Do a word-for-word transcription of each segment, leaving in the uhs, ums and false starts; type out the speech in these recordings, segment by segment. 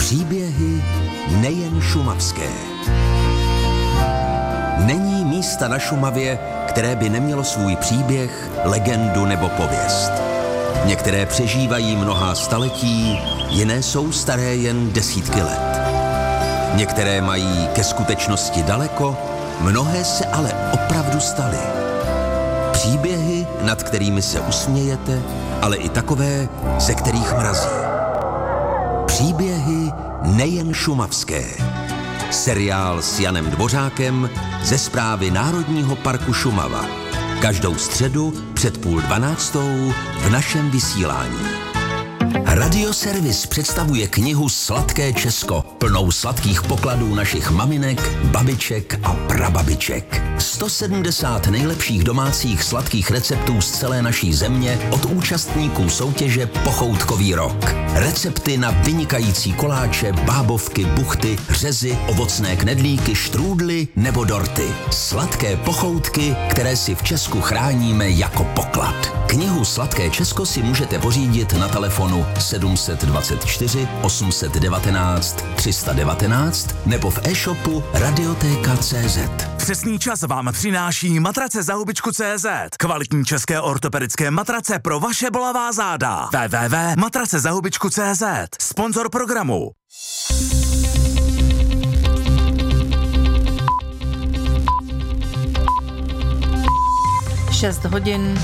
Příběhy nejen šumavské. Není místa na Šumavě, které by nemělo svůj příběh, legendu nebo pověst. Některé přežívají mnohá staletí, jiné jsou staré jen desítky let. Některé mají ke skutečnosti daleko, mnohé se ale opravdu staly. Příběhy, nad kterými se usmějete, ale i takové, ze kterých mrazí. Příběhy nejen šumavské. Seriál s Janem Dvořákem ze Správy Národního parku Šumava. Každou středu před půl dvanáctou v našem vysílání. Radioservis představuje knihu Sladké Česko, plnou sladkých pokladů našich maminek, babiček a prababiček. sto sedmdesát nejlepších domácích sladkých receptů z celé naší země od účastníků soutěže Pochoutkový rok. Recepty na vynikající koláče, bábovky, buchty, řezy, ovocné knedlíky, štrůdly nebo dorty. Sladké pochoutky, které si v Česku chráníme jako poklad. Knihu Sladké Česko si můžete pořídit na telefonu sedm dvacet čtyři osm jedna devět tři jedna devět nebo v e-shopu radioteka tečka cé zet. Přesný čas vám přináší matrace za hubičku tečka cé zet. Kvalitní české ortopedické matrace pro vaše bolavá záda. w w w tečka matrace za hubičku tečka cé zet. Sponzor programu. šest hodin.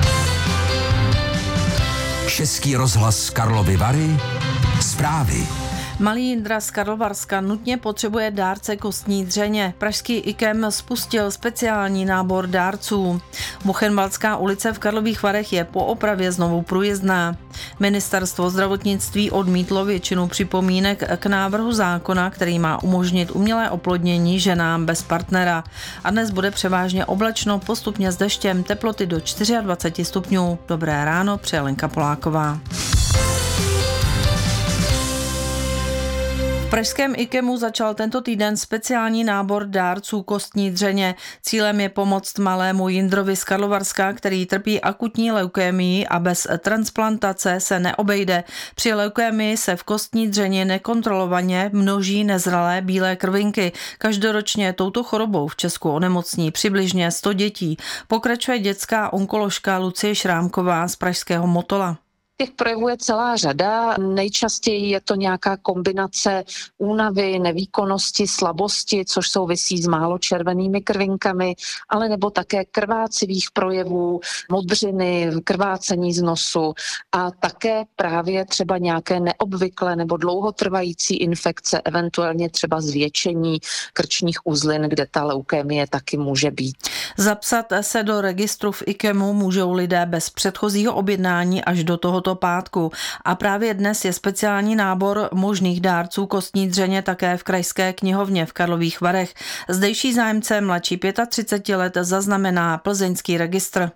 Český rozhlas Karlovy Vary. Zprávy. Malý Jindra z Karlovarska nutně potřebuje dárce kostní dřeně. Pražský I K E M spustil speciální nábor dárců. Buchenwaldská ulice v Karlových Varech je po opravě znovu průjezdná. Ministerstvo zdravotnictví odmítlo většinu připomínek k návrhu zákona, který má umožnit umělé oplodnění ženám bez partnera. A dnes bude převážně oblačno, postupně s deštěm, teploty do dvacet čtyři stupňů. Dobré ráno, přeje Lenka Poláková. V pražském I K E M u začal tento týden speciální nábor dárců kostní dřeně. Cílem je pomoct malému Jindrovi z Karlovarska, který trpí akutní leukémií a bez transplantace se neobejde. Při leukémii se v kostní dřeni nekontrolovaně množí nezralé bílé krvinky. Každoročně touto chorobou v Česku onemocní přibližně sto dětí. Pokračuje dětská onkoložka Lucie Šrámková z pražského Motola. Těch projevů je celá řada. Nejčastěji je to nějaká kombinace únavy, nevýkonnosti, slabosti, což souvisí s málo červenými krvinkami, ale nebo také krvácivých projevů, modřiny, krvácení z nosu a také právě třeba nějaké neobvyklé nebo dlouhotrvající infekce, eventuálně třeba zvětšení krčních uzlin, kde ta leukémie taky může být. Zapsat se do registru v I K E M u můžou lidé bez předchozího objednání až do tohoto pátku. A právě dnes je speciální nábor možných dárců kostní dřeně také v Krajské knihovně v Karlových Varech. Zdejší zájemce mladší třicet pět let zaznamená plzeňský registr.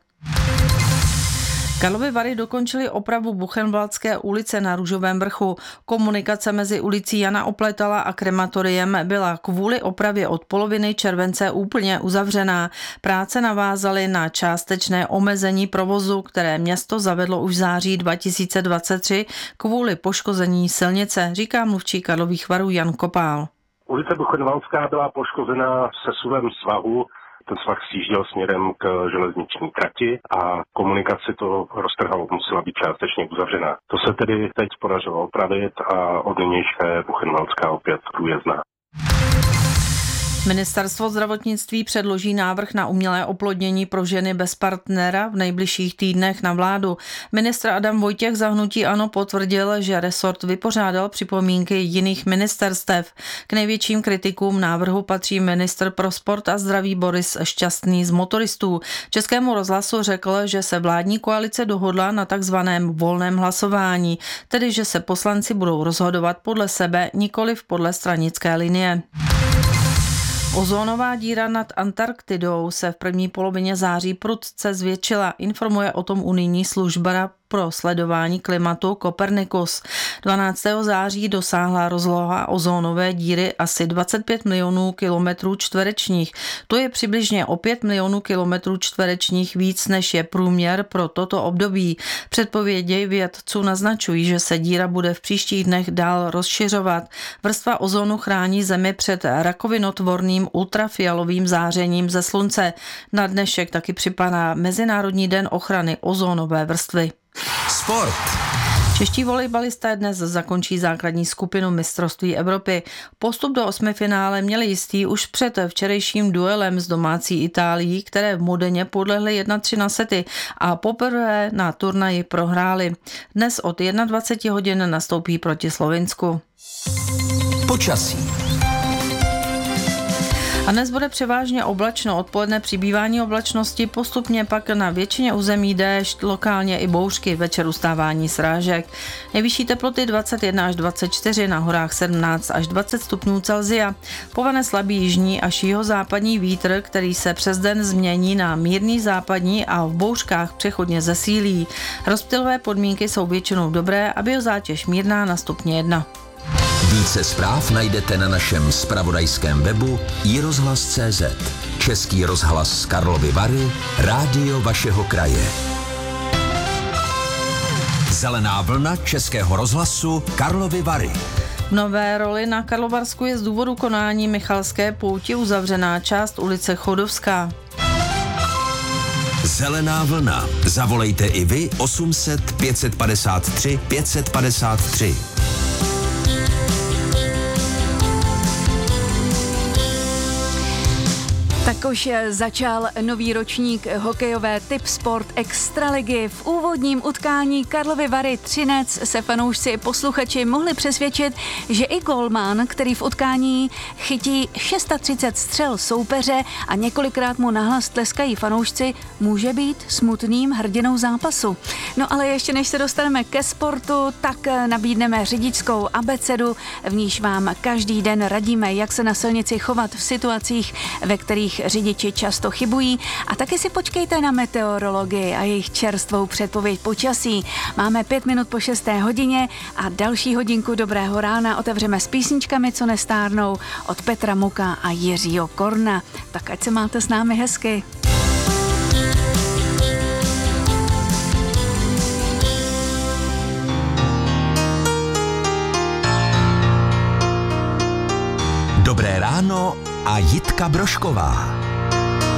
Karlovy Vary dokončily opravu Buchenwaldské ulice na Růžovém vrchu. Komunikace mezi ulicí Jana Opletala a krematoriem byla kvůli opravě od poloviny července úplně uzavřená. Práce navázaly na částečné omezení provozu, které město zavedlo už v září dva tisíce dvacet tři kvůli poškození silnice, říká mluvčí Karlových Varů Jan Kopál. Ulice Buchenwaldská byla poškozena sesuvem svahu. Ten svah sjížděl směrem k železniční trati a komunikaci to roztrhalo musela být částečně uzavřená. To se tedy teď podařilo opravit a od nynějška je Buchenwaldská opět průjezdná. Ministerstvo zdravotnictví předloží návrh na umělé oplodnění pro ženy bez partnera v nejbližších týdnech na vládu. Ministr Adam Vojtěch za hnutí ANO potvrdil, že resort vypořádal připomínky jiných ministerstev. K největším kritikům návrhu patří ministr pro sport a zdraví Boris Šťastný z Motoristů. Českému rozhlasu řekl, že se vládní koalice dohodla na takzvaném volném hlasování, tedy že se poslanci budou rozhodovat podle sebe, nikoliv podle stranické linie. Ozónová díra nad Antarktidou se v první polovině září prudce zvětšila, informuje o tom unijní služba pro sledování klimatu Copernicus. dvanáctého září dosáhla rozloha ozónové díry asi dvacet pět milionů kilometrů čtverečních. To je přibližně o pět milionů kilometrů čtverečních víc, než je průměr pro toto období. Předpovědi vědců naznačují, že se díra bude v příštích dnech dál rozšiřovat. Vrstva ozónu chrání Zemi před rakovinotvorným ultrafialovým zářením ze slunce. Na dnešek taky připadá Mezinárodní den ochrany ozónové vrstvy. Sport. Čeští volejbalisté dnes zakončí základní skupinu mistrovství Evropy. Postup do osmifinále měli jistý už před včerejším duelem s domácí Itálií, které v Modeně podlehly jedna tři na sety a poprvé na turnaji prohráli. Dnes od dvacet jedna hodin nastoupí proti Slovinsku. Počasí. A dnes bude převážně oblačno, odpoledne přibývání oblačnosti, postupně pak na většině území déšť, lokálně i bouřky, večer ustávání srážek. Nejvyšší teploty dvacet jedna až dvacet čtyři, na horách sedmnáct až dvacet stupňů Celsia. Povane slabý jižní až jihozápadní vítr, který se přes den změní na mírný západní a v bouřkách přechodně zesílí. Rozptylové podmínky jsou většinou dobré a biozátěž mírná na stupně jedna. Více zpráv najdete na našem zpravodajském webu i rozhlas tečka cé zet. Český rozhlas Karlovy Vary, rádio vašeho kraje. Zelená vlna Českého rozhlasu Karlovy Vary. V nové roli na Karlovarsku je z důvodu konání Michalské pouti uzavřená část ulice Chodovská. Zelená vlna. Zavolejte i vy osm set pět set padesát tři pět set padesát tři. Tak už začal nový ročník hokejové Tip Sport Extraligy. V úvodním utkání Karlovy Vary Třinec se fanoušci posluchači mohli přesvědčit, že i golman, který v utkání chytí třicet šest střel soupeře a několikrát mu nahlas tleskají fanoušci, může být smutným hrdinou zápasu. No ale ještě než se dostaneme ke sportu, tak nabídneme řidičskou abecedu, v níž vám každý den radíme, jak se na silnici chovat v situacích, ve kterých řidiči často chybují, a taky si počkejte na meteorologii a jejich čerstvou předpověď počasí. Máme pět minut po šesté hodině a další hodinku dobrého rána otevřeme s písničkami, co nestárnou, od Petra Muka a Jiřího Korna. Tak ať se máte s námi hezky. Dobré ráno a Jitka Brošková.